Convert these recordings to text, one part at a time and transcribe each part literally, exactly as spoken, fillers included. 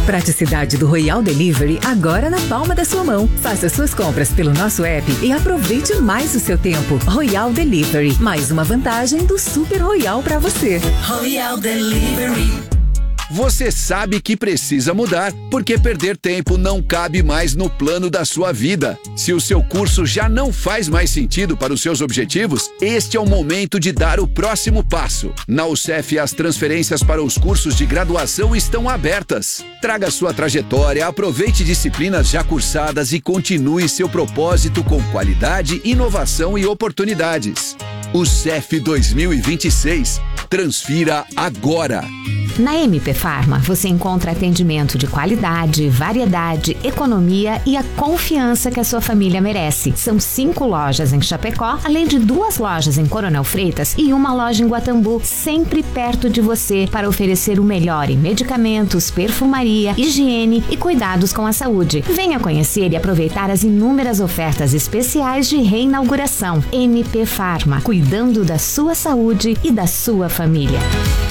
Praticidade do Royal Delivery agora na palma da sua mão. Faça suas compras pelo nosso app e aproveite mais o seu tempo. Royal Delivery, mais uma vantagem do Super Royal para você. Royal Delivery. Você sabe que precisa mudar, porque perder tempo não cabe mais no plano da sua vida. Se o seu curso já não faz mais sentido para os seus objetivos, este é o momento de dar o próximo passo. Na U C E F, as transferências para os cursos de graduação estão abertas. Traga sua trajetória, aproveite disciplinas já cursadas e continue seu propósito com qualidade, inovação e oportunidades. U C E F dois mil e vinte e seis. Transfira agora! Na M P Pharma, você encontra atendimento de qualidade, variedade, economia e a confiança que a sua família merece. São cinco lojas em Chapecó, além de duas lojas em Coronel Freitas e uma loja em Guatambu, sempre perto de você para oferecer o melhor em medicamentos, perfumaria, higiene e cuidados com a saúde. Venha conhecer e aproveitar as inúmeras ofertas especiais de reinauguração. M P Pharma, cuidando da sua saúde e da sua família.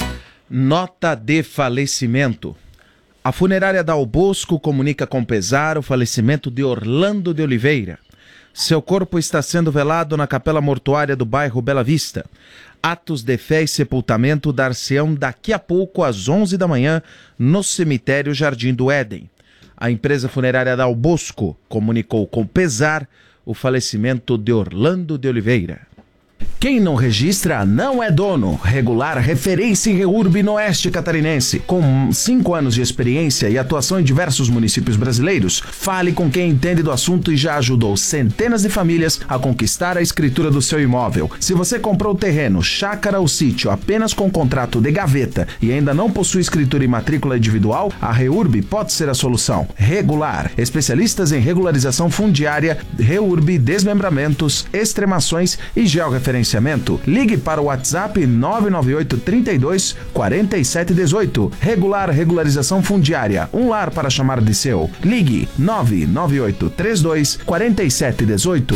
Nota de falecimento. A funerária Dal Bosco comunica com pesar o falecimento de Orlando de Oliveira. Seu corpo está sendo velado na capela mortuária do bairro Bela Vista. Atos de fé e sepultamento dar-se-ão daqui a pouco às onze da manhã no cemitério Jardim do Éden. A empresa funerária Dal Bosco comunicou com pesar o falecimento de Orlando de Oliveira. Quem não registra não é dono. Regular, referência em REURB no Oeste Catarinense. Com cinco anos de experiência e atuação em diversos municípios brasileiros, fale com quem entende do assunto e já ajudou centenas de famílias a conquistar a escritura do seu imóvel. Se você comprou terreno, chácara ou sítio apenas com contrato de gaveta e ainda não possui escritura e matrícula individual, a REURB pode ser a solução. Regular, especialistas em regularização fundiária, REURB, desmembramentos, extremações e georreferência. Ligue para o WhatsApp nove nove oito, trinta e dois, quarenta e sete, dezoito. Regular Regularização Fundiária. Um lar para chamar de seu. Ligue nove nove oito, trinta e dois, quarenta e sete, dezoito.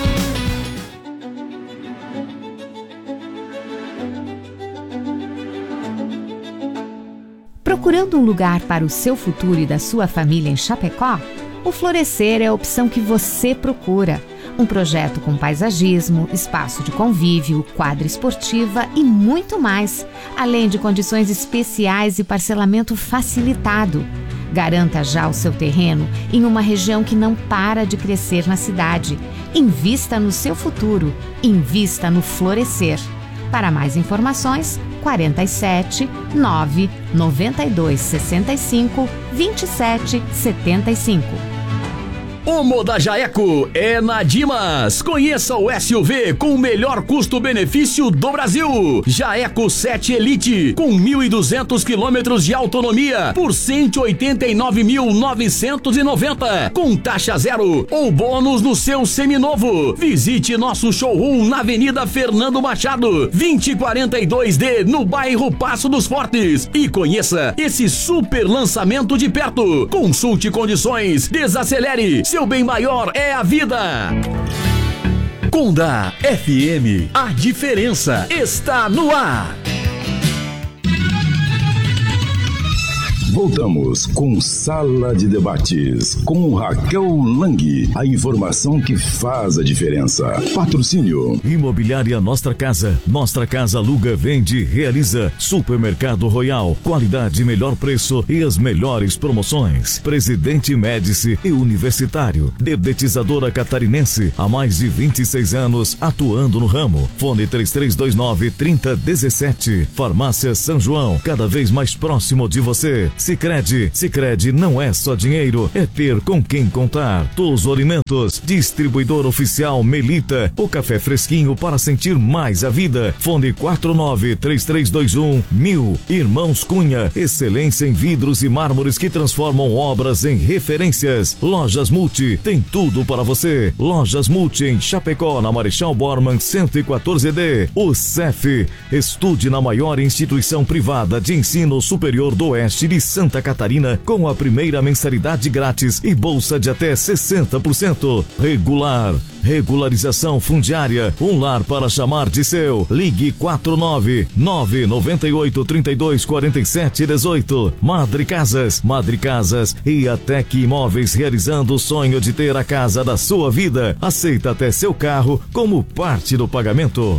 Procurando um lugar para o seu futuro e da sua família em Chapecó? O Florescer é a opção que você procura. Um projeto com paisagismo, espaço de convívio, quadra esportiva e muito mais, além de condições especiais e parcelamento facilitado. Garanta já o seu terreno em uma região que não para de crescer na cidade. Invista no seu futuro. Invista no Florescer. Para mais informações, quarenta e sete, nove, noventa e dois, sessenta e cinco, vinte e sete, setenta e cinco. O Moda Jaeco é na Dimas. Conheça o S U V com o melhor custo-benefício do Brasil. Jaeco sete Elite com mil e duzentos quilômetros de autonomia por cento e oitenta e nove mil novecentos e noventa com taxa zero ou bônus no seu seminovo. Visite nosso showroom na Avenida Fernando Machado, vinte e quarenta e dois D, no bairro Passo dos Fortes, e conheça esse super lançamento de perto. Consulte condições, desacelere. Seu bem maior é a vida. Conda F M, a diferença está no ar. Voltamos com Sala de Debates, com Raquel Lang. A informação que faz a diferença. Patrocínio. Imobiliária Nossa Casa. Nossa Casa aluga, vende, realiza. Supermercado Royal. Qualidade, melhor preço e as melhores promoções. Presidente Médici e Universitário. Dedetizadora Catarinense. Há mais de vinte e seis anos atuando no ramo. Fone três três dois nove, trinta, dezessete. Farmácia São João. Cada vez mais próximo de você. Sicredi. Sicredi não é só dinheiro, é ter com quem contar. Touso Alimentos, distribuidor oficial Melita, o café fresquinho para sentir mais a vida. Fone quatro nove, três três dois um, mil. Irmãos Cunha, excelência em vidros e mármores que transformam obras em referências. Lojas Multi, tem tudo para você. Lojas Multi em Chapecó, na Marechal Bormann cento e quatorze D. O C E F, estude na maior instituição privada de ensino superior do Oeste de Santa Catarina com a primeira mensalidade grátis e bolsa de até sessenta por cento. Regular. Regularização fundiária. Um lar para chamar de seu. Ligue quatro nove nove nove oito três dois quatro sete um oito. Madre Casas. Madre Casas e a Tec Imóveis, realizando o sonho de ter a casa da sua vida. Aceita até seu carro como parte do pagamento.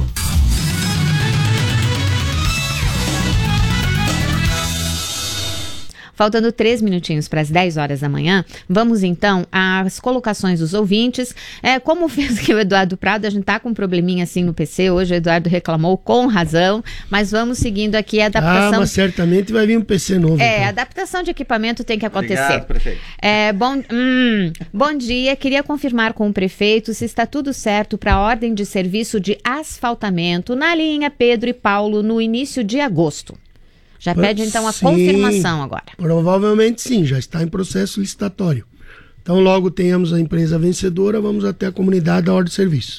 Faltando três minutinhos para as dez horas da manhã, vamos então às colocações dos ouvintes. É, como fez aqui o Eduardo Prado, a gente tá com um probleminha assim no P C hoje, o Eduardo reclamou com razão, mas vamos seguindo aqui a adaptação. Ah, mas certamente vai vir um P C novo. É, então. A adaptação de equipamento tem que acontecer. Obrigado, prefeito. É, bom, hum, bom dia, queria confirmar com o prefeito se está tudo certo para a ordem de serviço de asfaltamento na linha Pedro e Paulo no início de agosto. Já pede então a sim, confirmação agora. Provavelmente sim, já está em processo licitatório. Então logo tenhamos a empresa vencedora, vamos até a comunidade da ordem de serviço.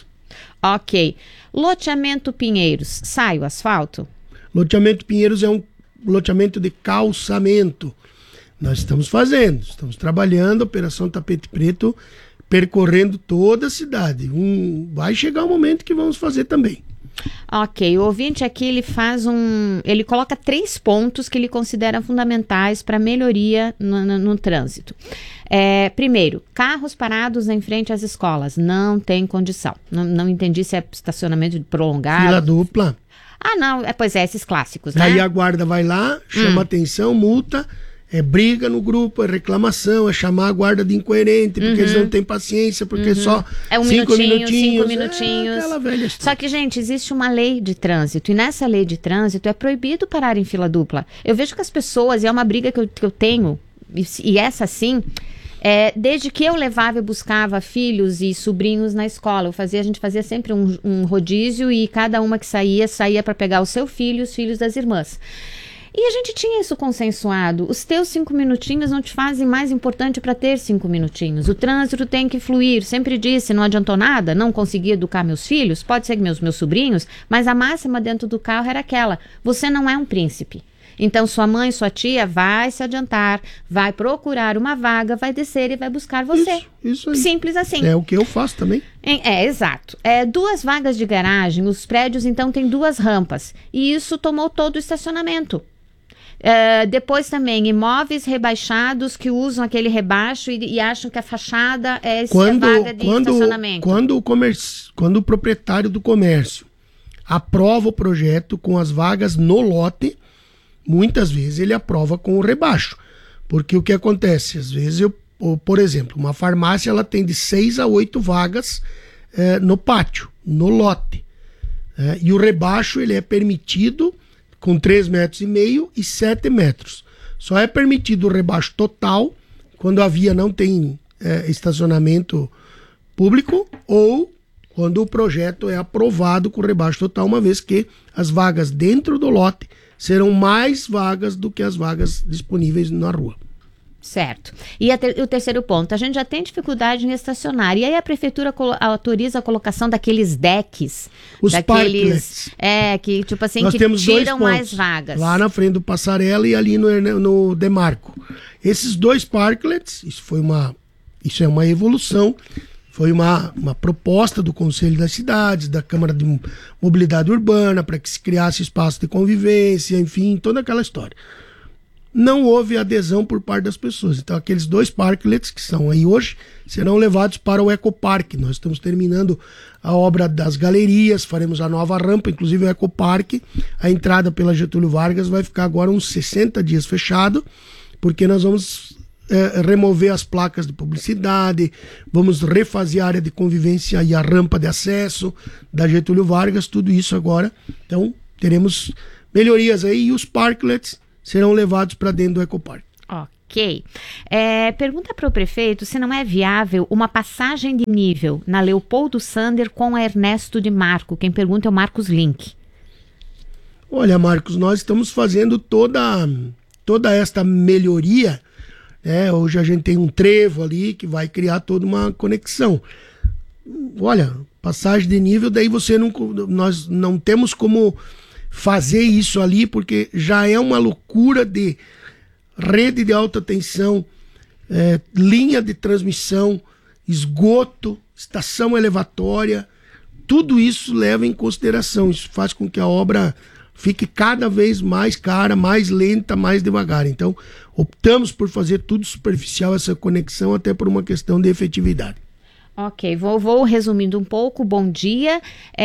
Ok. Loteamento Pinheiros, sai o asfalto? Loteamento Pinheiros é um loteamento de calçamento. Nós estamos fazendo, estamos trabalhando, Operação Tapete Preto, percorrendo toda a cidade. Um, vai chegar o momento que vamos fazer também. Ok, o ouvinte aqui ele faz um, ele coloca três pontos que ele considera fundamentais para melhoria no, no, no trânsito. É, primeiro, carros parados em frente às escolas, não tem condição. Não, não entendi se é estacionamento prolongado. Fila dupla. Ah, não, é, pois é, esses clássicos, né? Aí a guarda vai lá, chama hum. atenção, multa. É briga no grupo, é reclamação, é chamar a guarda de incoerente, porque uhum. eles não têm paciência, porque uhum. só é um cinco minutinho, minutinhos. cinco minutinhos. É aquela velha história. Só que, gente, existe uma lei de trânsito, e nessa lei de trânsito é proibido parar em fila dupla. Eu vejo que as pessoas, e é uma briga que eu, que eu tenho, e, e essa sim, é, desde que eu levava e buscava filhos e sobrinhos na escola, eu fazia, a gente fazia sempre um, um rodízio, e cada uma que saía, saía para pegar o seu filho e os filhos das irmãs. E a gente tinha isso consensuado. Os teus cinco minutinhos não te fazem mais importante para ter cinco minutinhos. O trânsito tem que fluir. Sempre disse, não adiantou nada, não consegui educar meus filhos, pode ser meus, meus sobrinhos, mas a máxima dentro do carro era aquela: você não é um príncipe. Então sua mãe, sua tia vai se adiantar, vai procurar uma vaga, vai descer e vai buscar você. Isso, isso aí. Simples assim. É o que eu faço também. É, é exato. É, duas vagas de garagem, os prédios então têm duas rampas. E isso tomou todo o estacionamento. Uh, depois também imóveis rebaixados que usam aquele rebaixo e, e acham que a fachada é quando, a vaga de quando, estacionamento. Quando o, comércio, quando o proprietário do comércio aprova o projeto com as vagas no lote, muitas vezes ele aprova com o rebaixo. Porque o que acontece? Às vezes, eu, por exemplo, uma farmácia ela tem de seis a oito vagas eh, no pátio, no lote. Eh, e o rebaixo ele é permitido com três metros e meio e sete metros. Só é permitido o rebaixo total quando a via não tem é, estacionamento público ou quando o projeto é aprovado com rebaixo total, uma vez que as vagas dentro do lote serão mais vagas do que as vagas disponíveis na rua. Certo. E a ter, o terceiro ponto, a gente já tem dificuldade em estacionar. E aí a prefeitura colo, autoriza a colocação daqueles decks. Os daqueles, parklets. É, que tipo assim, Nós que temos tiram dois mais vagas. Lá na frente do Passarela e ali no, no Demarco. Esses dois parklets, isso foi uma, isso é uma evolução, foi uma, uma proposta do Conselho das Cidades, da Câmara de Mobilidade Urbana, para que se criasse espaço de convivência, enfim, toda aquela história. Não houve adesão por parte das pessoas. Então, aqueles dois parklets que estão aí hoje serão levados para o Ecoparque. Nós estamos terminando a obra das galerias, faremos a nova rampa, inclusive o Ecoparque. A entrada pela Getúlio Vargas vai ficar agora uns sessenta dias fechado, porque nós vamos é, remover as placas de publicidade, vamos refazer a área de convivência e a rampa de acesso da Getúlio Vargas, tudo isso agora. Então, teremos melhorias aí e os parklets serão levados para dentro do Ecoparque. Ok. É, pergunta para o prefeito se não é viável uma passagem de nível na Leopoldo Sander com a Ernesto de Marco. Quem pergunta é o Marcos Link. Olha, Marcos, nós estamos fazendo toda, toda esta melhoria. Né? Hoje a gente tem um trevo ali que vai criar toda uma conexão. Olha, passagem de nível, daí você não, nós não temos como fazer isso ali, porque já é uma loucura de rede de alta tensão, é, linha de transmissão, esgoto, estação elevatória, tudo isso leva em consideração. Isso faz com que a obra fique cada vez mais cara, mais lenta, mais devagar. Então, optamos por fazer tudo superficial, essa conexão, até por uma questão de efetividade. Ok, vou, vou resumindo um pouco. Bom dia.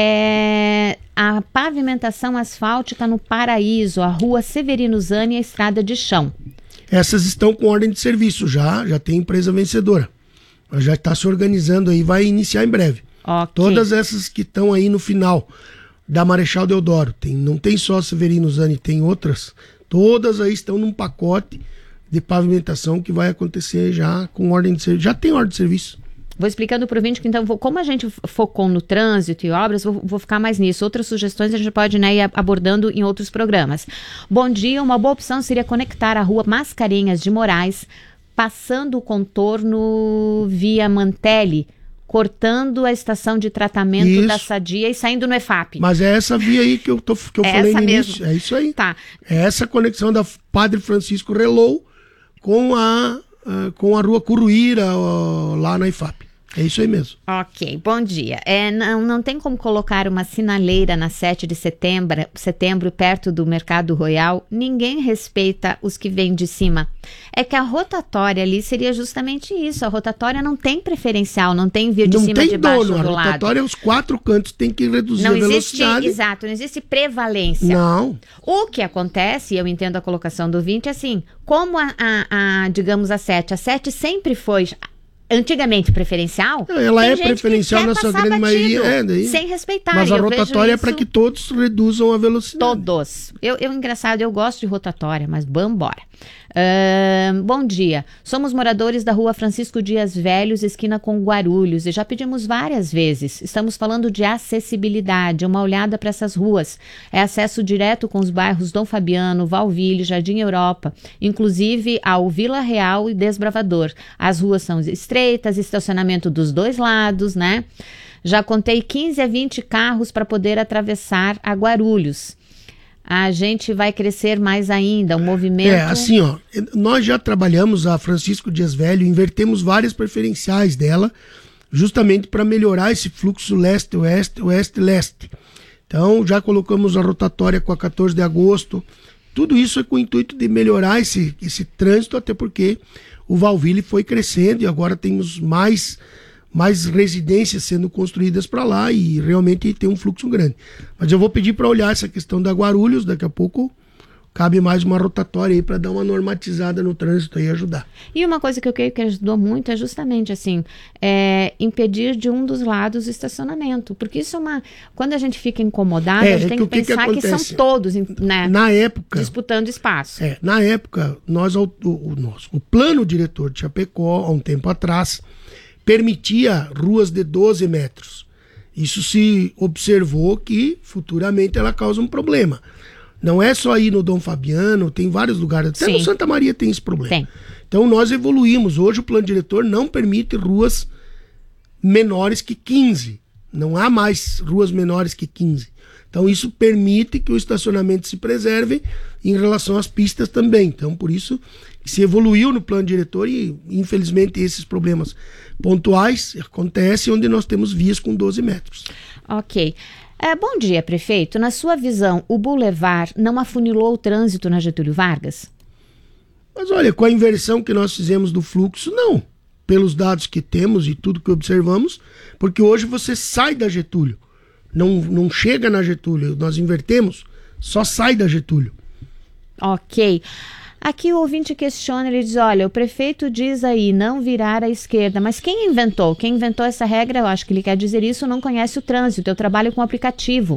É, a pavimentação asfáltica no Paraíso, a rua Severino Zani e a estrada de chão. Essas estão com ordem de serviço já, já tem empresa vencedora. Já está se organizando aí, vai iniciar em breve. Okay. Todas essas que estão aí no final da Marechal Deodoro, tem, não tem só Severino Zani, tem outras. Todas aí estão num pacote de pavimentação que vai acontecer já com ordem de serviço. Já tem ordem de serviço. Vou explicando para o ouvinte que, então, vou, como a gente focou no trânsito e obras, vou, vou ficar mais nisso. Outras sugestões a gente pode, né, ir abordando em outros programas. Bom dia, uma boa opção seria conectar a rua Mascarenhas de Moraes, passando o contorno via Mantelli, cortando a estação de tratamento isso. da Sadia e saindo no E F A P. Mas é essa via aí que eu, tô, que eu é falei no início. Mesmo. É isso aí. Tá. É essa conexão da Padre Francisco Relou com a, uh, com a rua Curuíra, uh, lá na E F A P. É isso aí mesmo. Ok, bom dia. É, não, não tem como colocar uma sinaleira na sete de setembro, setembro, perto do Mercado Royal. Ninguém respeita os que vêm de cima. É que a rotatória ali seria justamente isso. A rotatória não tem preferencial, não tem via de não cima, de baixo, do lado. A rotatória, os quatro cantos tem que reduzir não a existe, velocidade. Exato, não existe prevalência. Não. O que acontece, e eu entendo a colocação do ouvinte, é assim, como a, a, a digamos, a sete, a sete sempre foi... antigamente preferencial. Ela é preferencial na sua grande maioria. É, daí. Sem respeitar. Mas a rotatória é para que todos reduzam a velocidade. Todos. Eu, eu, engraçado, eu gosto de rotatória, mas vamos embora. Uh, bom dia. Somos moradores da rua Francisco Dias Velhos, esquina com Guarulhos, e já pedimos várias vezes. Estamos falando de acessibilidade, uma olhada para essas ruas. É acesso direto com os bairros Dom Fabiano, Valville, Jardim Europa, inclusive ao Vila Real e Desbravador. As ruas são estreitas, estacionamento dos dois lados, né? Já contei quinze a vinte carros para poder atravessar a Guarulhos. A gente vai crescer mais ainda, o movimento... É, assim, ó, nós já trabalhamos a Francisco Dias Velho, invertemos várias preferenciais dela, justamente para melhorar esse fluxo leste-oeste, oeste-leste. Então, já colocamos a rotatória com a quatorze de agosto, tudo isso é com o intuito de melhorar esse, esse trânsito, até porque o Valville foi crescendo e agora temos mais... mais residências sendo construídas para lá e realmente tem um fluxo grande. Mas eu vou pedir para olhar essa questão da Guarulhos, daqui a pouco cabe mais uma rotatória aí para dar uma normatizada no trânsito e ajudar. E uma coisa que eu creio que ajudou muito é justamente assim, é, impedir de um dos lados o estacionamento, porque isso é uma... Quando a gente fica incomodado, é, a gente tem que, que pensar que, que são todos, né, na época, disputando espaço. É, na época, nós, o, o, nosso, o plano diretor de Chapecó, há um tempo atrás, permitia ruas de doze metros. Isso se observou que futuramente ela causa um problema. Não é só aí no Dom Fabiano, tem vários lugares, até Sim. no Santa Maria tem esse problema. Tem. Então nós evoluímos. Hoje o plano diretor não permite ruas menores que quinze. Não há mais ruas menores que quinze. Então isso permite que o estacionamento se preserve em relação às pistas também. Então por isso se evoluiu no plano diretor e infelizmente esses problemas pontuais acontecem onde nós temos vias com doze metros. Ok. É, bom dia, prefeito. Na sua visão, o Boulevard não afunilou o trânsito na Getúlio Vargas? Mas olha, com a inversão que nós fizemos do fluxo, não. Pelos dados que temos e tudo que observamos, porque hoje você sai da Getúlio, não, não chega na Getúlio, nós invertemos, só sai da Getúlio. Ok. Aqui o ouvinte questiona, ele diz, olha, o prefeito diz aí não virar à esquerda, mas quem inventou? Quem inventou essa regra, eu acho que ele quer dizer isso, não conhece o trânsito, eu trabalho com aplicativo.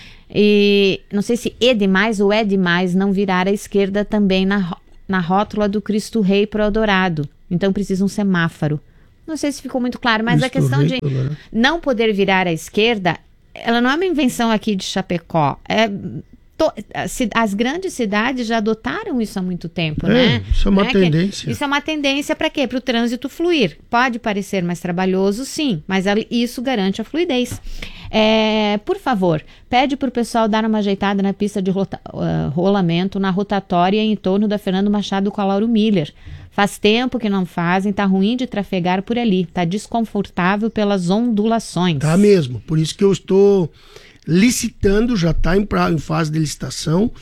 E não sei se é demais ou é demais não virar à esquerda também na, na rótula do Cristo Rei pro Eldorado. Então precisa um semáforo. Não sei se ficou muito claro, mas Cristo a questão Rei, de agora. Não poder virar à esquerda, ela não é uma invenção aqui de Chapecó, é... to, as grandes cidades já adotaram isso há muito tempo, é, né? Isso é uma né? tendência. Que, isso é uma tendência para quê? Para o trânsito fluir. Pode parecer mais trabalhoso, sim, mas isso garante a fluidez. É, por favor, pede para o pessoal dar uma ajeitada na pista de rota, uh, rolamento, na rotatória em torno da Fernando Machado com a Lauro Miller. Faz tempo que não fazem, tá ruim de trafegar por ali, tá desconfortável pelas ondulações. Tá mesmo, por isso que eu estou licitando, já está em, em fase de licitação,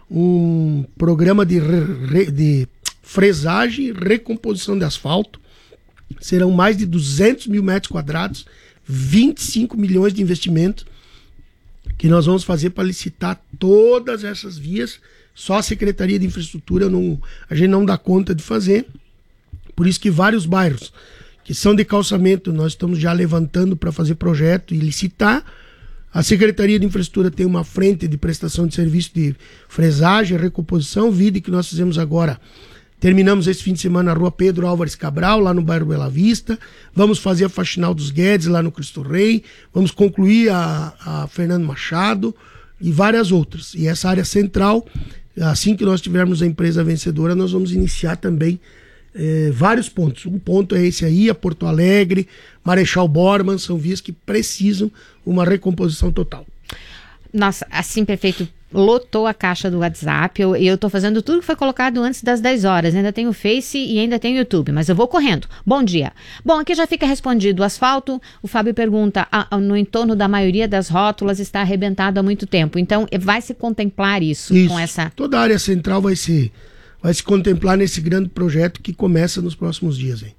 um programa de, re, de fresagem e recomposição de asfalto. Serão mais de duzentos mil metros quadrados, vinte e cinco milhões de investimento que nós vamos fazer para licitar todas essas vias. Só a Secretaria de Infraestrutura não, a gente não dá conta de fazer. Por isso que vários bairros que são de calçamento nós estamos já levantando para fazer projeto e licitar. A Secretaria de Infraestrutura tem uma frente de prestação de serviço de fresagem, recomposição, vide que nós fizemos agora. Terminamos esse fim de semana na rua Pedro Álvares Cabral, lá no bairro Bela Vista. Vamos fazer a Faxinal dos Guedes, lá no Cristo Rei. Vamos concluir a, a Fernando Machado e várias outras. E essa área central, assim que nós tivermos a empresa vencedora, nós vamos iniciar também eh, vários pontos. Um ponto é esse aí, a Porto Alegre, Marechal Bormann, são vias que precisam uma recomposição total. Nossa, assim, prefeito, lotou a caixa do WhatsApp, eu, eu tô fazendo tudo que foi colocado antes das dez horas, ainda tem o Face e ainda tem o YouTube, mas eu vou correndo. Bom dia. Bom, aqui já fica respondido o asfalto, o Fábio pergunta, ah, no entorno da maioria das rótulas está arrebentado há muito tempo, então vai se contemplar isso, isso. com essa... Toda a área central vai se, vai se contemplar nesse grande projeto que começa nos próximos dias, hein?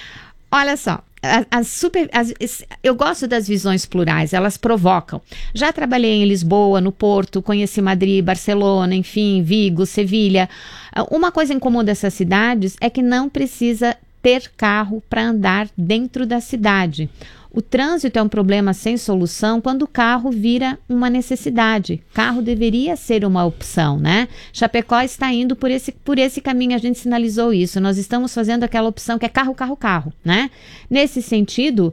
Olha só, as, as super, as, eu gosto das visões plurais, elas provocam. Já trabalhei em Lisboa, no Porto, conheci Madrid, Barcelona, enfim, Vigo, Sevilha. Uma coisa em comum dessas cidades é que não precisa ter carro para andar dentro da cidade. O trânsito é um problema sem solução quando o carro vira uma necessidade. Carro deveria ser uma opção, né? Chapecó está indo por esse, por esse caminho, a gente sinalizou isso. Nós estamos fazendo aquela opção que é carro, carro, carro, né? Nesse sentido,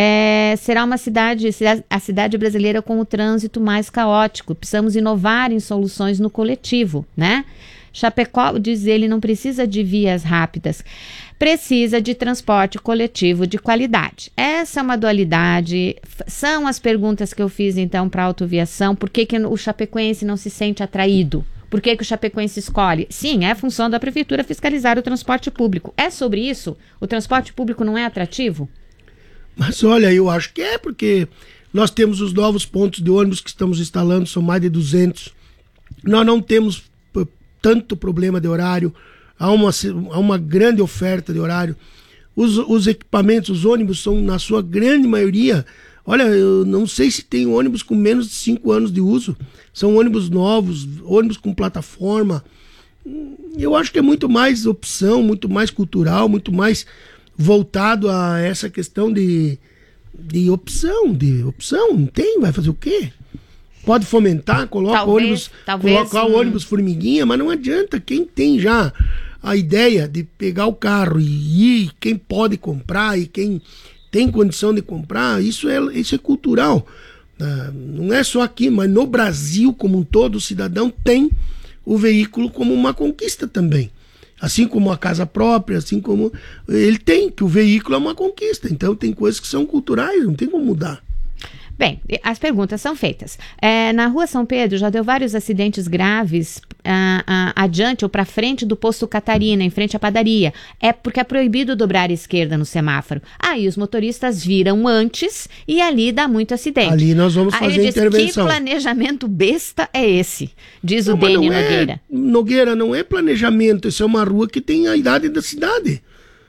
é, será uma cidade, a cidade brasileira com o trânsito mais caótico. Precisamos inovar em soluções no coletivo, né? Chapecó, diz ele, não precisa de vias rápidas. Precisa de transporte coletivo de qualidade. Essa é uma dualidade. São as perguntas que eu fiz, então, para a autoviação. Por que, que o chapecoense não se sente atraído? Por que, que o chapecoense escolhe? Sim, é função da prefeitura fiscalizar o transporte público. É sobre isso? O transporte público não é atrativo? Mas olha, eu acho que é, porque nós temos os novos pontos de ônibus que estamos instalando, são mais de duzentos. Nós não temos p- tanto problema de horário. Há uma, há uma grande oferta de horário. Os, os equipamentos, os ônibus são, na sua grande maioria, olha, eu não sei se tem ônibus com menos de cinco anos de uso. São ônibus novos, ônibus com plataforma. Eu acho que é muito mais opção, muito mais cultural, muito mais voltado a essa questão de, de opção. De opção, não tem, vai fazer o quê? Pode fomentar, coloca talvez, ônibus, talvez, colocar o ônibus formiguinha, mas não adianta. Quem tem já a ideia de pegar o carro e ir, quem pode comprar e quem tem condição de comprar, isso é, isso é cultural. Ah, não é só aqui, mas no Brasil como um todo, o cidadão tem o veículo como uma conquista também. Assim como a casa própria, assim como ele tem, que o veículo é uma conquista. Então tem coisas que são culturais, não tem como mudar. Bem, as perguntas são feitas. É, na rua São Pedro já deu vários acidentes graves ah, ah, adiante ou para frente do posto Catarina, em frente à padaria. É porque é proibido dobrar à esquerda no semáforo. Aí os motoristas viram antes e ali dá muito acidente. Ali nós vamos Aí fazer diz, intervenção. Que planejamento besta é esse? Diz Não, o mas Dene não é- Nogueira. Nogueira, não é planejamento, isso é uma rua que tem a idade da cidade.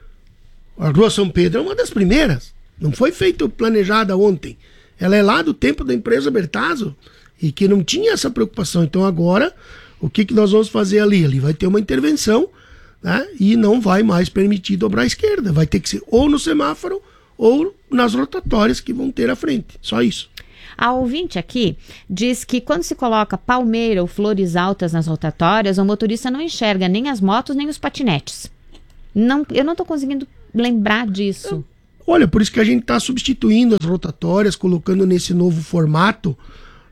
A rua São Pedro é uma das primeiras. Não foi feita planejada ontem. Ela é lá do tempo da empresa Bertazzo e que não tinha essa preocupação. Então agora, o que, que nós vamos fazer ali? Ali vai ter uma intervenção, né? E não vai mais permitir dobrar à esquerda. Vai ter que ser ou no semáforo ou nas rotatórias que vão ter à frente. Só isso. A ouvinte aqui diz que quando se coloca palmeira ou flores altas nas rotatórias, o motorista não enxerga nem as motos nem os patinetes. Não, eu não estou conseguindo lembrar disso. Olha, por isso que a gente está substituindo as rotatórias, colocando nesse novo formato,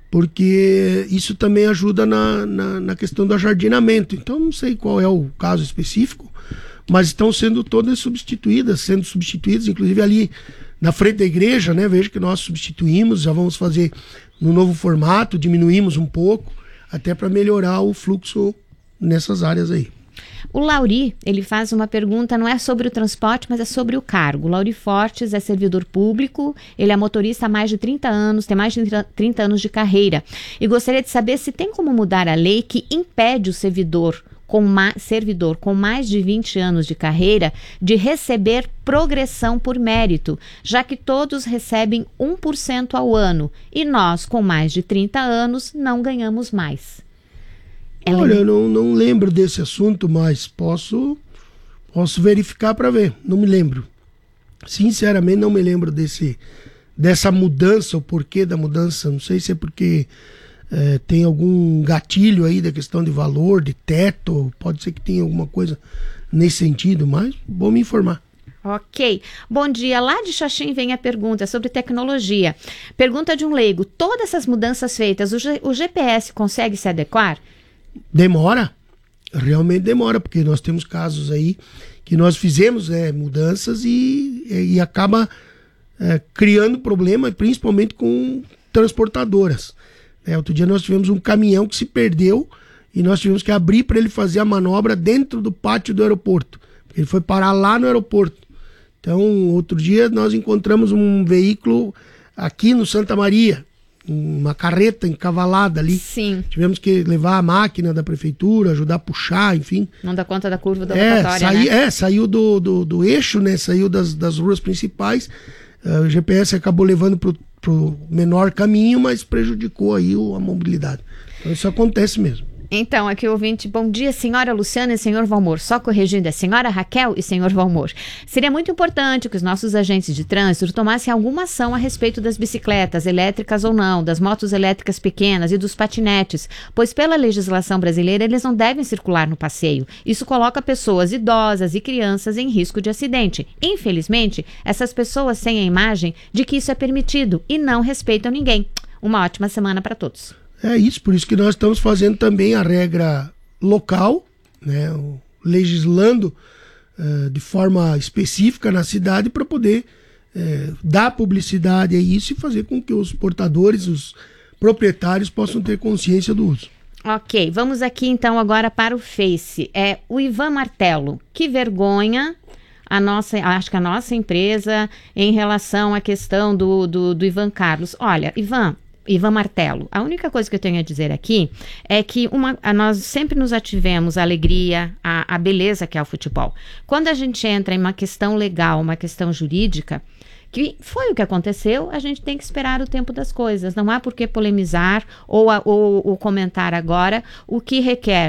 porque isso também ajuda na, na, na questão do ajardinamento. Então não sei qual é o caso específico, mas estão sendo todas substituídas, sendo substituídas, inclusive ali na frente da igreja, né? Veja que nós substituímos, já vamos fazer no novo formato, diminuímos um pouco, até para melhorar o fluxo nessas áreas aí. O Lauri, ele faz uma pergunta, não é sobre o transporte, mas é sobre o cargo. O Lauri Fortes é servidor público, ele é motorista há mais de trinta anos, tem mais de trinta anos de carreira. E gostaria de saber se tem como mudar a lei que impede o servidor com, ma- servidor com mais de vinte anos de carreira de receber progressão por mérito, já que todos recebem um por cento ao ano e nós, com mais de trinta anos, não ganhamos mais. Ela... Olha, eu não, não lembro desse assunto, mas posso, posso verificar para ver. Não me lembro. Sinceramente, não me lembro desse, dessa mudança, o porquê da mudança. Não sei se é porque é, tem algum gatilho aí da questão de valor, de teto. Pode ser que tenha alguma coisa nesse sentido, mas vou me informar. Ok. Bom dia. Lá de Xaxim vem a pergunta sobre tecnologia. Pergunta de um leigo. Todas essas mudanças feitas, o, G- o G P S consegue se adequar? Demora, realmente demora, porque nós temos casos aí que nós fizemos é, mudanças e, e acaba é, criando problema, principalmente com transportadoras. É, outro dia nós tivemos um caminhão que se perdeu e nós tivemos que abrir para ele fazer a manobra dentro do pátio do aeroporto. Ele foi parar lá no aeroporto. Então, outro dia nós encontramos um veículo aqui no Santa Maria, uma carreta encavalada ali. Sim. Tivemos que levar a máquina da prefeitura, ajudar a puxar, enfim. Não dá conta da curva da é, rotatória, saí, né? É, saiu do, do, do eixo, né? Saiu das, das ruas principais. Uh, o G P S acabou levando pro, pro menor caminho, mas prejudicou aí o, a mobilidade. Então isso acontece mesmo. Então, aqui o ouvinte, bom dia, senhora Luciana e senhor Valmor. Só corrigindo, é senhora Raquel e senhor Valmor. Seria muito importante que os nossos agentes de trânsito tomassem alguma ação a respeito das bicicletas, elétricas ou não, das motos elétricas pequenas e dos patinetes, pois pela legislação brasileira eles não devem circular no passeio. Isso coloca pessoas idosas e crianças em risco de acidente. Infelizmente, essas pessoas têm a imagem de que isso é permitido e não respeitam ninguém. Uma ótima semana para todos. É isso, por isso que nós estamos fazendo também a regra local, né, legislando uh, de forma específica na cidade para poder uh, dar publicidade a isso e fazer com que os portadores, os proprietários possam ter consciência do uso. Ok, vamos aqui então agora para o Face. É o Ivan Martelo. Que vergonha a nossa, acho que a nossa empresa em relação à questão do, do, do Ivan Carlos. Olha, Ivan... Ivan Martelo, a única coisa que eu tenho a dizer aqui é que uma, a, nós sempre nos ativemos a alegria, a, a beleza que é o futebol. Quando a gente entra em uma questão legal, uma questão jurídica, que foi o que aconteceu, a gente tem que esperar o tempo das coisas. Não há por que polemizar ou, a, ou, ou comentar agora o que requer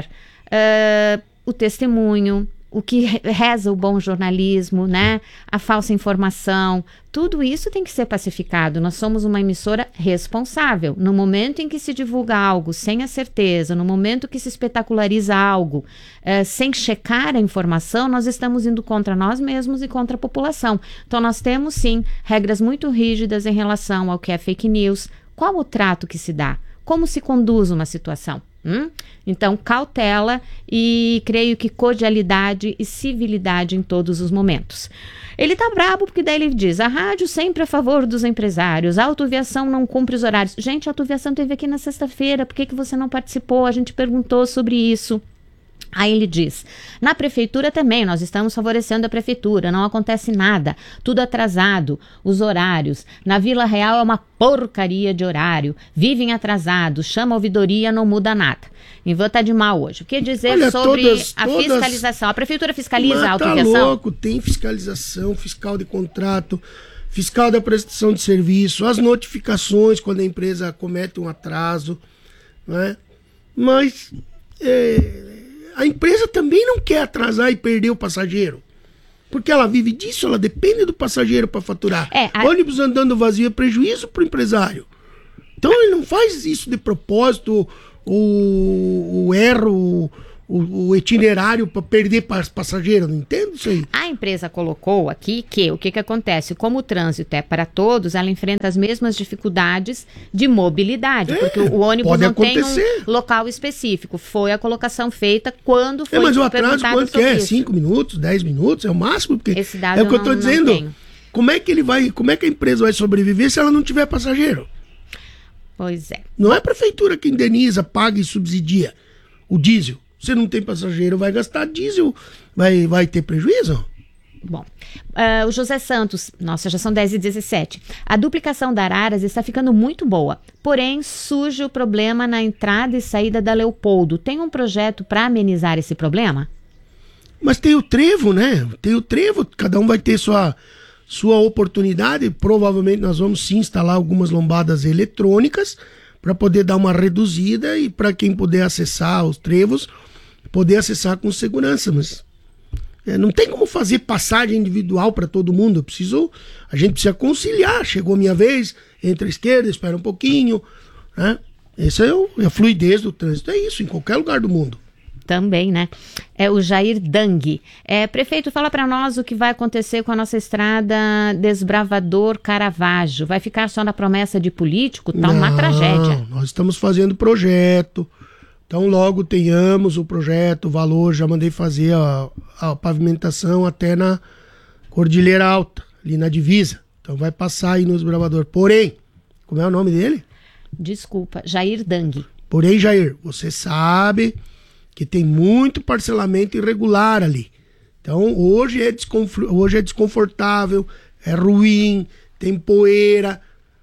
uh, o testemunho, o que reza o bom jornalismo, né? A falsa informação, tudo isso tem que ser pacificado. Nós somos uma emissora responsável. No momento em que se divulga algo sem a certeza, no momento que se espetaculariza algo eh, sem checar a informação, nós estamos indo contra nós mesmos e contra a população. Então nós temos sim regras muito rígidas em relação ao que é fake news. Qual o trato que se dá? Como se conduz uma situação? Hum? Então, cautela e creio que cordialidade e civilidade em todos os momentos. Ele tá brabo porque daí ele diz, a rádio sempre a favor dos empresários, a autoviação não cumpre os horários. Gente, a autoviação teve aqui na sexta-feira, por que, que você não participou? A gente perguntou sobre isso. Aí ele diz, na prefeitura também, nós estamos favorecendo a prefeitura, não acontece nada, tudo atrasado, os horários, na Vila Real é uma porcaria de horário, vivem atrasados, chama a ouvidoria, não muda nada. Ivan tá de mal hoje. O que dizer Olha, sobre todas, a todas... fiscalização? A prefeitura fiscaliza Mas a autoviação? Tá louco, tem fiscalização, fiscal de contrato, fiscal da prestação de serviço, as notificações quando a empresa comete um atraso, né? Mas... É... A empresa também não quer atrasar e perder o passageiro. Porque ela vive disso, ela depende do passageiro para faturar. É, a... Ônibus andando vazio é prejuízo para o empresário. Então ele não faz isso de propósito ou, ou erra o, o, o itinerário para perder passageiro, não entendo isso aí. A empresa colocou aqui que o que, que acontece? Como o trânsito é para todos, ela enfrenta as mesmas dificuldades de mobilidade, é, porque o ônibus não acontecer. tem um local específico. Foi a colocação feita quando foi é, mas o atraso quanto que é? Isso. cinco minutos, dez minutos? É o máximo? Porque Esse dado é o que eu estou não, dizendo. Não como é que ele vai, como é que a empresa vai sobreviver se ela não tiver passageiro? Pois é. Não é a prefeitura que indeniza, paga e subsidia o diesel. Se não tem passageiro, vai gastar diesel, vai, vai ter prejuízo? Bom, uh, o José Santos, nossa, já são dez e dezessete. A duplicação da Araras está ficando muito boa, porém surge o problema na entrada e saída da Leopoldo. Tem um projeto para amenizar esse problema? Mas tem o trevo, né? Tem o trevo, cada um vai ter sua, sua oportunidade. Provavelmente nós vamos sim instalar algumas lombadas eletrônicas para poder dar uma reduzida e para quem puder acessar os trevos, poder acessar com segurança, mas é, não tem como fazer passagem individual para todo mundo. Eu preciso, a gente precisa conciliar. Chegou a minha vez, entra à esquerda, espera um pouquinho, né? Essa é, o, é a fluidez do trânsito, é isso, em qualquer lugar do mundo. Também, né? É o Jair Dang. É, prefeito, fala para nós o que vai acontecer com a nossa estrada Desbravador Caravaggio. Vai ficar só na promessa de político? Tá uma tragédia. Nós estamos fazendo projeto. Então, logo tenhamos o projeto, o valor, já mandei fazer a, a pavimentação até na Cordilheira Alta, ali na divisa. Então, vai passar aí no Desbravador. Porém, como é o nome dele? Desculpa, Jair Dang. Porém, Jair, você sabe que tem muito parcelamento irregular ali. Então, hoje é, desconf- hoje é desconfortável, é ruim, tem poeira,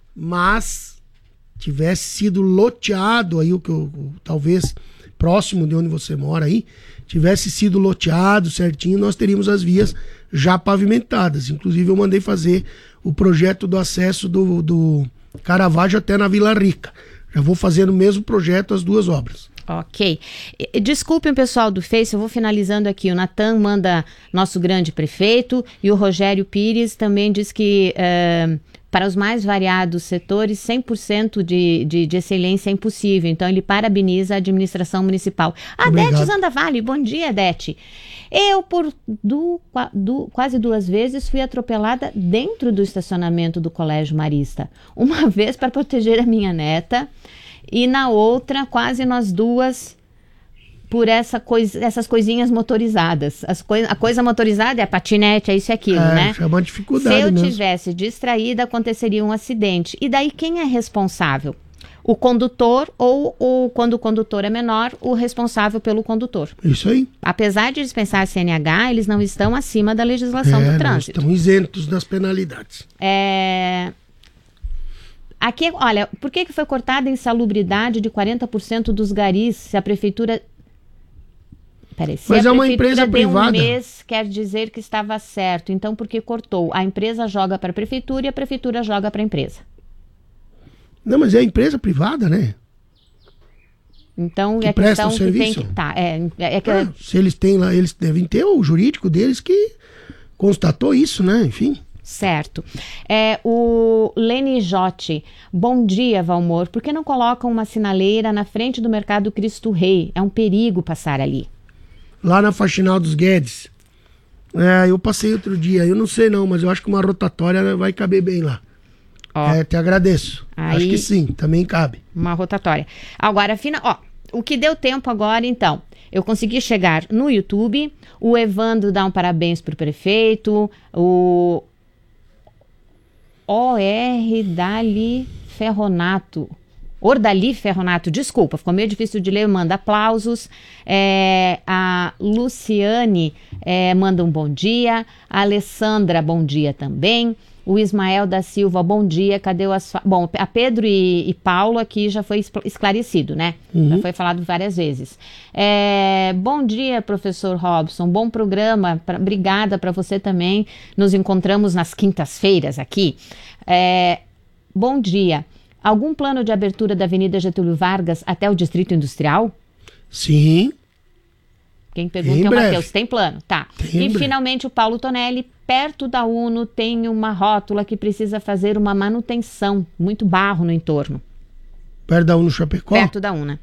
mas tivesse sido loteado aí, o que eu, talvez próximo de onde você mora aí, tivesse sido loteado certinho, nós teríamos as vias já pavimentadas. Inclusive eu mandei fazer o projeto do acesso do, do Caravaggio até na Vila Rica. Já vou fazer no mesmo projeto as duas obras. Ok. Desculpem o pessoal do Face, eu vou finalizando aqui. O Natan manda nosso grande prefeito e o Rogério Pires também diz que uh, para os mais variados setores, cem por cento de, de, de excelência é impossível. Então ele parabeniza a administração municipal. A Dete Zandavalli, bom dia, Dete. Eu, por du, du, quase duas vezes, fui atropelada dentro do estacionamento do Colégio Marista. Uma vez para proteger a minha neta e na outra, quase nós duas, por essa coisa, essas coisinhas motorizadas. As coi- a coisa motorizada é a patinete, é isso e aquilo, é, né? É uma dificuldade. Se eu mesmo. tivesse distraída, aconteceria um acidente. E daí quem é responsável? O condutor ou, ou, quando o condutor é menor, o responsável pelo condutor. Isso aí. Apesar de dispensar C N H, eles não estão acima da legislação é, do trânsito. Estão isentos das penalidades. É... Aqui, olha, por que, que foi cortada a insalubridade de quarenta por cento dos garis se a prefeitura... Peraí, se Mas a é uma prefeitura empresa deu privada. um mês, quer dizer que estava certo. Então, por que cortou? A empresa joga para a prefeitura e a prefeitura joga para a empresa. Não, mas é empresa privada, né? Então, Que é a presta questão o que serviço. tem que... Tá, é, é que... Ah, se eles têm lá, eles devem ter o jurídico deles que constatou isso, né? Enfim. Certo. É, o Leni Jotti, bom dia, Valmor. Por que não colocam uma sinaleira na frente do Mercado Cristo Rei? É um perigo passar ali. Lá na Faxinal dos Guedes. É, eu passei outro dia, eu não sei não, mas eu acho que uma rotatória vai caber bem lá. Ó, é, te agradeço. aí, acho que sim, também cabe. Uma rotatória. Agora, fina, ó, o que deu tempo agora, então, eu consegui chegar no YouTube, o Evandro dá um parabéns pro prefeito, o O R Dali Ferronato, Ordali Ferronato, desculpa, ficou meio difícil de ler, manda aplausos. É, a Luciane é, manda um bom dia, a Alessandra, bom dia também. O Ismael da Silva, bom dia, cadê o asfalto? Bom, a Pedro e, e Paulo aqui já foi esclarecido, né? Uhum. Já foi falado várias vezes. É, bom dia, professor Robson, bom programa, pra, obrigada para você também. Nos encontramos nas quintas-feiras aqui. É, bom dia. Algum plano de abertura da Avenida Getúlio Vargas até o Distrito Industrial? Sim. Quem pergunta é o Matheus, tem plano? Tá. Tem e finalmente o Paulo Tonelli, perto da UNO tem uma rótula que precisa fazer uma manutenção, muito barro no entorno. Perto da UNO Chapecó? Perto da UNO.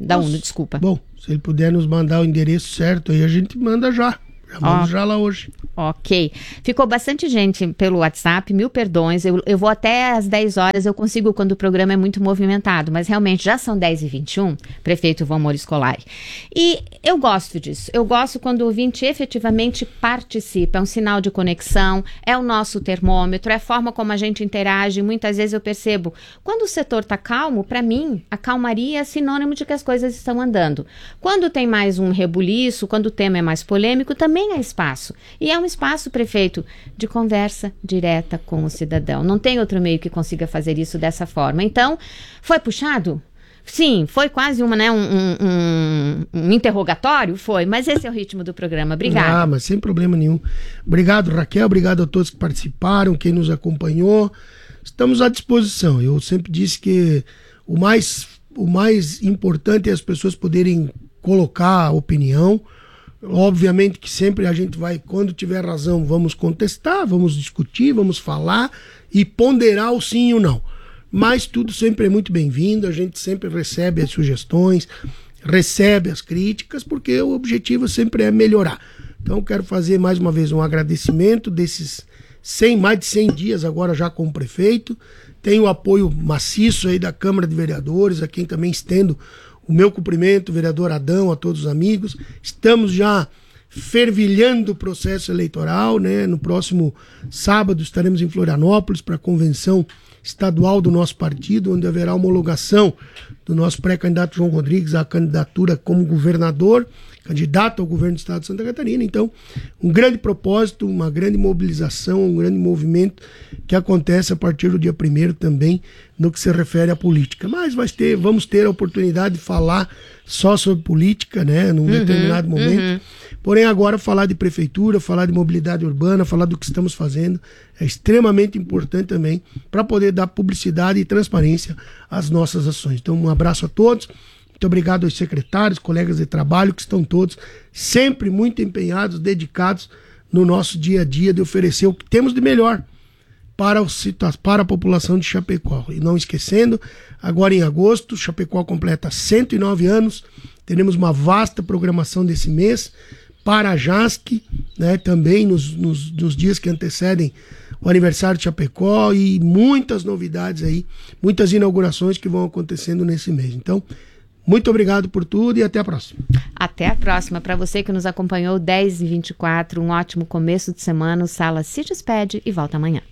Da Nossa. Uno, desculpa. Bom, se ele puder nos mandar o endereço certo, aí a gente manda já. Já vamos Ó. já lá hoje. Ok. Ficou bastante gente pelo WhatsApp, mil perdões. Eu, eu vou até às dez horas, eu consigo quando o programa é muito movimentado, mas realmente já são dez e vinte e um, prefeito Valmor Scolari. E eu gosto disso. Eu gosto quando o ouvinte efetivamente participa. É um sinal de conexão, é o nosso termômetro, é a forma como a gente interage. Muitas vezes eu percebo, quando o setor está calmo, para mim, a calmaria é sinônimo de que as coisas estão andando. Quando tem mais um rebuliço, quando o tema é mais polêmico, também é espaço. E é um espaço, prefeito, de conversa direta com o cidadão. Não tem outro meio que consiga fazer isso dessa forma. Então, foi puxado? Sim, foi quase uma, né, um, um, um, um interrogatório? Foi, mas esse é o ritmo do programa. Obrigada. Ah, mas sem problema nenhum. Obrigado, Raquel. Obrigado a todos que participaram, quem nos acompanhou. Estamos à disposição. Eu sempre disse que o mais, o mais importante é as pessoas poderem colocar a opinião. Obviamente que sempre a gente vai, quando tiver razão, vamos contestar, vamos discutir, vamos falar e ponderar o sim e o não. Mas tudo sempre é muito bem-vindo, a gente sempre recebe as sugestões, recebe as críticas, porque o objetivo sempre é melhorar. Então quero fazer mais uma vez um agradecimento desses cem, mais de cem dias agora já como prefeito. Tenho o apoio maciço aí da Câmara de Vereadores, a quem também estendo o meu cumprimento, vereador Adão, a todos os amigos. Estamos já fervilhando o processo eleitoral, né? No próximo sábado estaremos em Florianópolis para a convenção estadual do nosso partido, onde haverá homologação do nosso pré-candidato João Rodrigues à candidatura como governador, candidato ao governo do estado de Santa Catarina. Então, um grande propósito, uma grande mobilização, um grande movimento que acontece a partir do dia primeiro também no que se refere à política. Mas vai ter, vamos ter a oportunidade de falar só sobre política, né, num uhum, determinado momento. Uhum. Porém, agora falar de prefeitura, falar de mobilidade urbana, falar do que estamos fazendo é extremamente importante também para poder dar publicidade e transparência às nossas ações. Então, um abraço a todos. Muito obrigado aos secretários, colegas de trabalho, que estão todos sempre muito empenhados, dedicados no nosso dia a dia de oferecer o que temos de melhor para, o, para a população de Chapecó. E não esquecendo, agora em agosto, Chapecó completa cento e nove anos, teremos uma vasta programação desse mês para a JASC, né, também nos, nos, nos dias que antecedem o aniversário de Chapecó, e muitas novidades aí, muitas inaugurações que vão acontecendo nesse mês. Então, muito obrigado por tudo e até a próxima. Até a próxima. Para você que nos acompanhou, dez e vinte e quatro, um ótimo começo de semana. O Sala se despede e volta amanhã.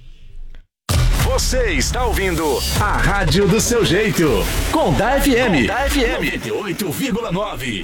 Você está ouvindo a Rádio do Seu Jeito, com da F M, da F M noventa e oito vírgula nove.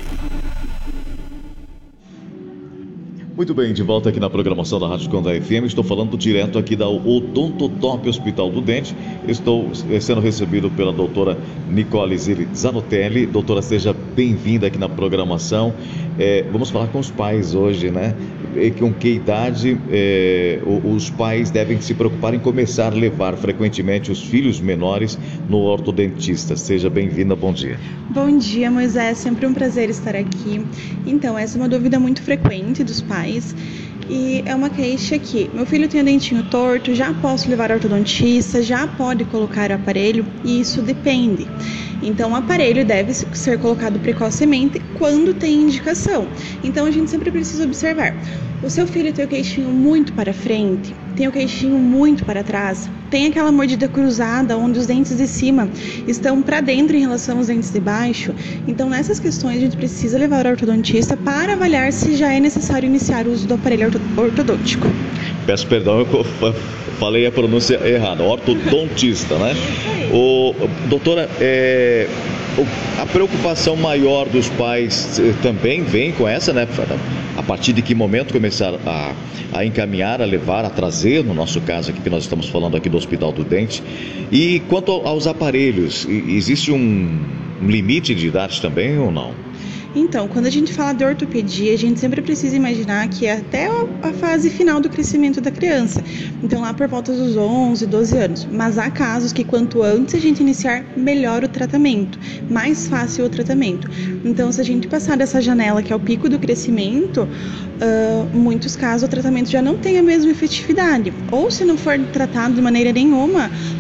Muito bem, de volta aqui na programação da Rádio Conda F M. Estou falando direto aqui da Odontotop Hospital do Dente. Estou sendo recebido pela doutora Nicole Zanotelli. Doutora, seja bem-vinda aqui na programação. É, vamos falar com os pais hoje, né? E com que idade é, os pais devem se preocupar em começar a levar frequentemente os filhos menores no ortodontista. Seja bem-vinda, bom dia. Bom dia, Moisés. Sempre um prazer estar aqui. Então, essa é uma dúvida muito frequente dos pais. E é uma queixa que meu filho tem o dentinho torto, já posso levar ao ortodontista, já pode colocar o aparelho, e isso depende. Então o aparelho deve ser colocado precocemente quando tem indicação. Então a gente sempre precisa observar. O seu filho tem o queixinho muito para frente, tem o queixinho muito para trás, tem aquela mordida cruzada onde os dentes de cima estão para dentro em relação aos dentes de baixo. Então nessas questões a gente precisa levar ao ortodontista para avaliar se já é necessário iniciar o uso do aparelho ortodôntico. Peço perdão, eu falei a pronúncia errada, ortodontista, né? O, doutora, é, a preocupação maior dos pais também vem com essa, né? A partir de que momento começar a, a encaminhar, a levar, a trazer, no nosso caso aqui que nós estamos falando aqui do Hospital do Dente. E quanto aos aparelhos, existe um limite de idade também ou não? Então, quando a gente fala de ortopedia, a gente sempre precisa imaginar que é até a fase final do crescimento da criança. Então, lá por volta dos onze, doze anos. Mas há casos que quanto antes a gente iniciar, melhor o tratamento, mais fácil o tratamento. Então, se a gente passar dessa janela, que é o pico do crescimento, uh, muitos casos o tratamento já não tem a mesma efetividade. Ou se não for tratado de maneira nenhuma,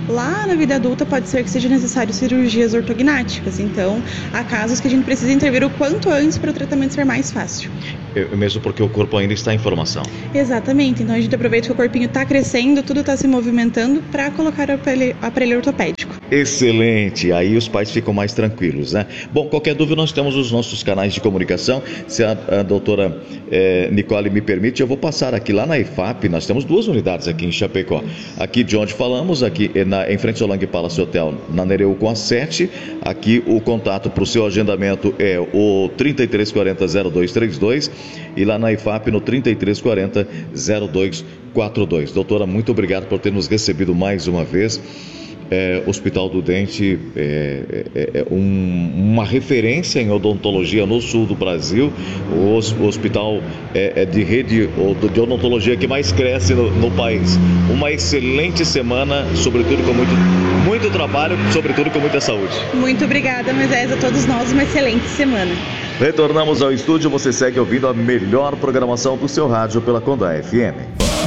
lá na vida adulta pode ser que seja necessário cirurgias ortognáticas. Então, há casos que a gente precisa intervir o quanto antes para o tratamento ser mais fácil. Eu, mesmo porque o corpo ainda está em formação. Exatamente. Então, a gente aproveita que o corpinho está crescendo, tudo está se movimentando para colocar o aparelho, aparelho ortopédico. Excelente. Aí os pais ficam mais tranquilos, né? Bom, qualquer dúvida, nós temos os nossos canais de comunicação. Se a, a doutora eh, Nicole me permite, eu vou passar aqui lá na I F A P. Nós temos duas unidades aqui em Chapecó. Aqui de onde falamos, aqui na, em frente ao Lang Palace Hotel, na Nereu com a sete. Aqui o contato para o seu agendamento é o trinta e três quarenta, zero dois trinta e dois e lá na I F A P no trinta e três quarenta, zero dois quarenta e dois. Doutora, muito obrigado por ter nos recebido mais uma vez. É, Hospital do Dente é, é, é um, uma referência em odontologia no sul do Brasil, o, o hospital é, é de rede de odontologia que mais cresce no, no país. Uma excelente semana, sobretudo com muito, muito trabalho, sobretudo com muita saúde. Muito obrigada, Moisés, a todos nós, uma excelente semana. Retornamos ao estúdio, você segue ouvindo a melhor programação do seu rádio pela Conda F M.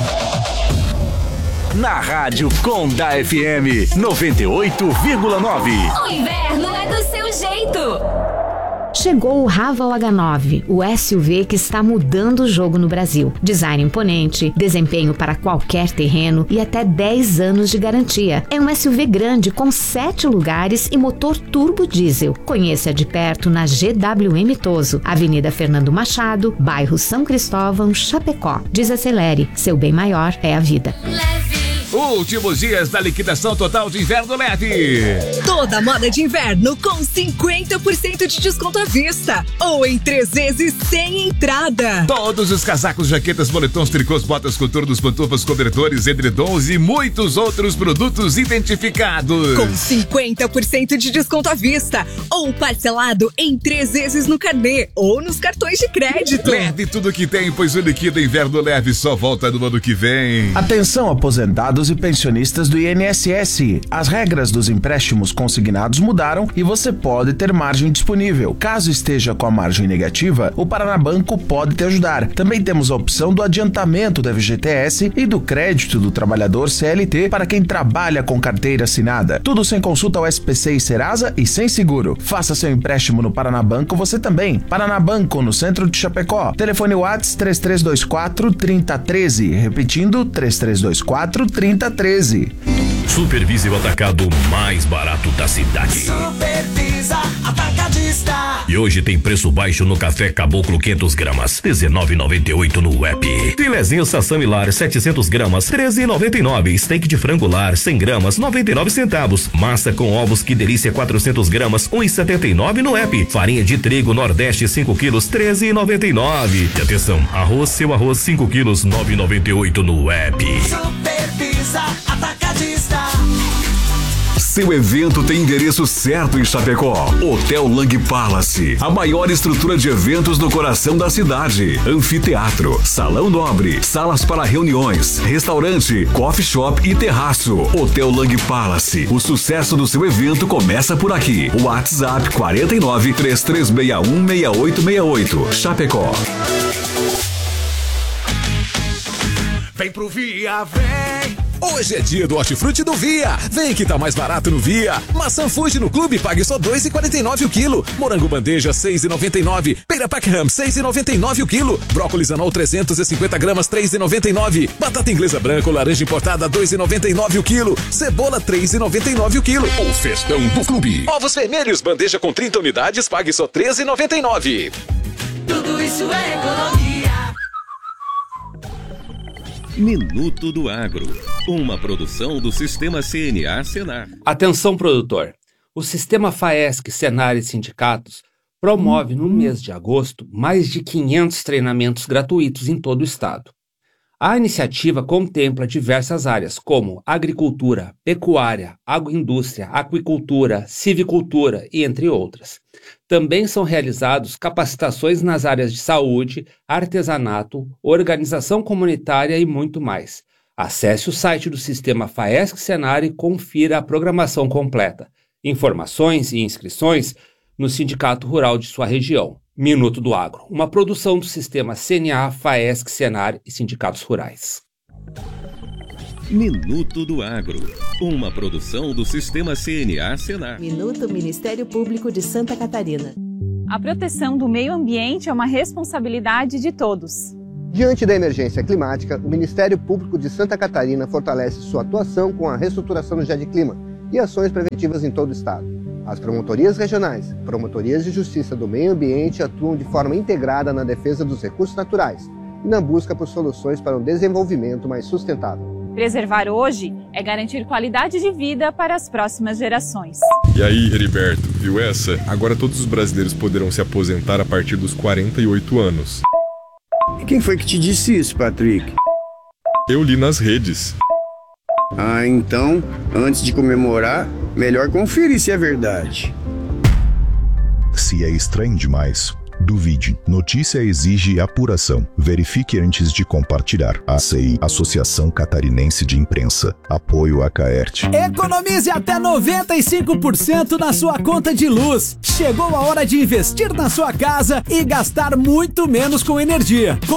Na Rádio Conda F M noventa e oito vírgula nove. O inverno é do seu jeito. Chegou o Raval H nove, o S U V que está mudando o jogo no Brasil. Design imponente, desempenho para qualquer terreno e até dez anos de garantia. É um S U V grande com sete lugares e motor turbo diesel. Conheça de perto na G W M Toso, Avenida Fernando Machado, bairro São Cristóvão, Chapecó. Desacelere, seu bem maior é a vida. Últimos dias da liquidação total de inverno leve. Toda moda de inverno com cinquenta por cento de desconto à vista ou em três vezes sem entrada. Todos os casacos, jaquetas, moletons, tricôs, botas, coturnos, pantufas, cobertores, edredons e muitos outros produtos identificados. Com cinquenta por cento de desconto à vista ou parcelado em três vezes no carnê ou nos cartões de crédito. Leve tudo que tem, pois o Liquida Inverno Leve só volta no ano que vem. Atenção, aposentados e pensionistas do I N S S. As regras dos empréstimos consignados mudaram e você pode ter margem disponível. Caso esteja com a margem negativa, o Paranabanco pode te ajudar. Também temos a opção do adiantamento da F G T S e do crédito do trabalhador C L T para quem trabalha com carteira assinada. Tudo sem consulta ao S P C e Serasa e sem seguro. Faça seu empréstimo no Paranabanco você também. Paranabanco, no centro de Chapecó. Telefone WhatsApp três três dois quatro, três zero um três. Repetindo, três três dois quatro, três zero um três. Supervise o atacado mais barato da cidade. Supervisa Atacadista. E hoje tem preço baixo no café Caboclo quinhentas gramas, dezenove reais e noventa e oito centavos no app. Filezinho Sassami Lar setecentas gramas, treze reais e noventa e nove centavos. Steak de frango lar cem gramas, noventa e nove centavos. Massa com ovos Que Delícia quatrocentas gramas, um real e setenta e nove centavos no app. Farinha de trigo Nordeste cinco quilos, treze reais e noventa e nove centavos. E atenção, arroz seu arroz cinco quilos, nove reais e noventa e oito centavos no app. Supervisa Atacadista. Seu evento tem endereço certo em Chapecó. Hotel Lang Palace, a maior estrutura de eventos no coração da cidade. Anfiteatro, salão nobre, salas para reuniões, restaurante, coffee shop e terraço. Hotel Lang Palace, o sucesso do seu evento começa por aqui. WhatsApp quarenta e nove, três três seis um, seis oito seis oito. Chapecó. Vem pro Via, vem! Hoje é dia do hortifruti do Via. Vem que tá mais barato no Via. Maçã Fuji no clube, pague só dois reais e quarenta e nove o quilo. Morango bandeja, seis reais e noventa e nove. Pera Packham, seis reais e noventa e nove o quilo. Brócolis anol trezentos e cinquenta gramas, três reais e noventa e nove. Batata inglesa branca ou laranja importada, dois reais e noventa e nove o quilo. Cebola, três reais e noventa e nove o quilo. O festão do clube. Ovos vermelhos, bandeja com trinta unidades, pague só três reais e noventa e nove. Tudo isso é economia. Minuto do Agro, uma produção do Sistema C N A Senar. Atenção, produtor! O Sistema FAESC, Senar e Sindicatos promove no mês de agosto mais de quinhentos treinamentos gratuitos em todo o estado. A iniciativa contempla diversas áreas como agricultura, pecuária, agroindústria, aquicultura, civicultura e entre outras. Também são realizados capacitações nas áreas de saúde, artesanato, organização comunitária e muito mais. Acesse o site do Sistema FAESC Senar e confira a programação completa. Informações e inscrições no Sindicato Rural de sua região. Minuto do Agro, uma produção do Sistema C N A, FAESC, Senar e Sindicatos Rurais. Minuto do Agro, uma produção do Sistema C N A Senar. Minuto Ministério Público de Santa Catarina. A proteção do meio ambiente é uma responsabilidade de todos. Diante da emergência climática, o Ministério Público de Santa Catarina fortalece sua atuação com a reestruturação do GEDclima e ações preventivas em todo o estado. As promotorias regionais, promotorias de justiça do meio ambiente atuam de forma integrada na defesa dos recursos naturais e na busca por soluções para um desenvolvimento mais sustentável. Preservar hoje é garantir qualidade de vida para as próximas gerações. E aí, Heriberto, viu essa? Agora todos os brasileiros poderão se aposentar a partir dos quarenta e oito anos. E quem foi que te disse isso, Patrick? Eu li nas redes. Ah, então, antes de comemorar, melhor conferir se é verdade. Se é estranho demais, duvide. Notícia exige apuração. Verifique antes de compartilhar. A C I, Associação Catarinense de Imprensa. Apoio a Caert. Economize até noventa e cinco por cento na sua conta de luz. Chegou a hora de investir na sua casa e gastar muito menos com energia.